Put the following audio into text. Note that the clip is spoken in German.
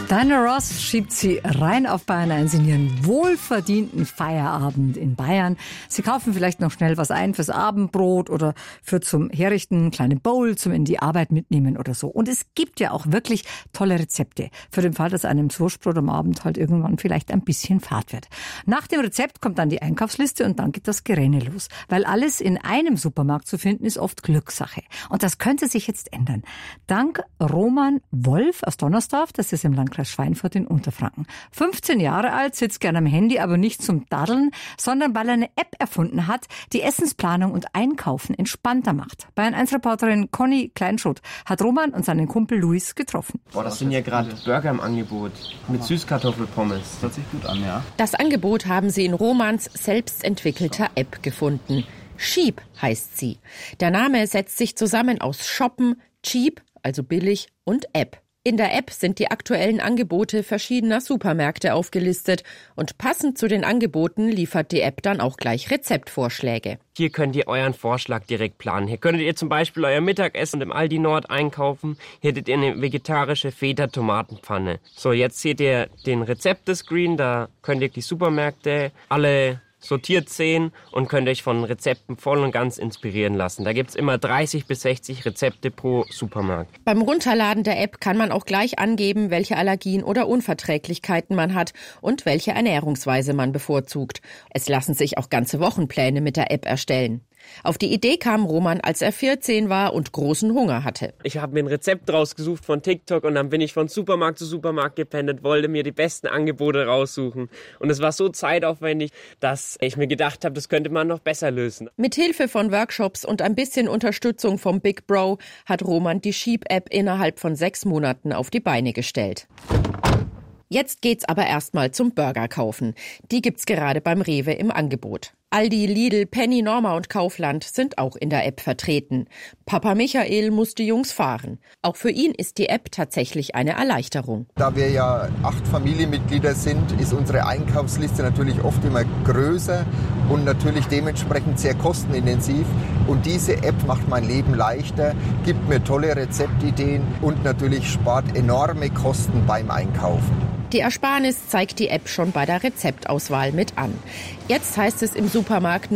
Diana Ross schiebt sie rein auf Bayern 1 in ihren wohlverdienten Feierabend in Bayern. Sie kaufen vielleicht noch schnell was ein fürs Abendbrot oder für zum Herrichten, kleine Bowl zum in die Arbeit mitnehmen oder so. Und es gibt ja auch wirklich tolle Rezepte für den Fall, dass einem Wurstbrot am Abend halt irgendwann vielleicht ein bisschen fad wird. Nach dem Rezept kommt dann die Einkaufsliste und dann geht das Gerenne los. Weil alles in einem Supermarkt zu finden, ist oft Glückssache. Und das könnte sich jetzt ändern. Dank Roman Wolf aus Donnersdorf, das ist im Landkreis Schweinfurt in Unterfranken. 15 Jahre alt, sitzt gerne am Handy, aber nicht zum Daddeln, sondern weil er eine App erfunden hat, die Essensplanung und Einkaufen entspannter macht. Bayern 1-Reporterin Conny Kleinschott hat Roman und seinen Kumpel Luis getroffen. Boah, das sind ja gerade Burger im Angebot mit Süßkartoffelpommes. Das hört sich gut an, ja. Das Angebot haben sie in Romans selbstentwickelter App gefunden. Sheep heißt sie. Der Name setzt sich zusammen aus Shoppen, Cheap, also billig, und App. In der App sind die aktuellen Angebote verschiedener Supermärkte aufgelistet und passend zu den Angeboten liefert die App dann auch gleich Rezeptvorschläge. Hier könnt ihr euren Vorschlag direkt planen. Hier könntet ihr zum Beispiel euer Mittagessen im Aldi Nord einkaufen. Hier hättet ihr eine vegetarische Feta-Tomatenpfanne. So, jetzt seht ihr den Rezeptescreen. Da könnt ihr die Supermärkte alle sortiert sehen und könnt euch von Rezepten voll und ganz inspirieren lassen. Da gibt's immer 30 bis 60 Rezepte pro Supermarkt. Beim Runterladen der App kann man auch gleich angeben, welche Allergien oder Unverträglichkeiten man hat und welche Ernährungsweise man bevorzugt. Es lassen sich auch ganze Wochenpläne mit der App erstellen. Auf die Idee kam Roman, als er 14 war und großen Hunger hatte. Ich habe mir ein Rezept rausgesucht von TikTok und dann bin ich von Supermarkt zu Supermarkt gependelt, wollte mir die besten Angebote raussuchen. Und es war so zeitaufwendig, dass ich mir gedacht habe, das könnte man noch besser lösen. Mit Hilfe von Workshops und ein bisschen Unterstützung vom Big Bro hat Roman die Sheep-App innerhalb von 6 Monaten auf die Beine gestellt. Jetzt geht's aber erstmal zum Burger kaufen. Die gibt's gerade beim Rewe im Angebot. Aldi, Lidl, Penny, Norma und Kaufland sind auch in der App vertreten. Papa Michael muss die Jungs fahren. Auch für ihn ist die App tatsächlich eine Erleichterung. Da wir ja 8 Familienmitglieder sind, ist unsere Einkaufsliste natürlich oft immer größer und natürlich dementsprechend sehr kostenintensiv. Und diese App macht mein Leben leichter, gibt mir tolle Rezeptideen und natürlich spart enorme Kosten beim Einkaufen. Die Ersparnis zeigt die App schon bei der Rezeptauswahl mit an. Jetzt heißt es im Supermarkt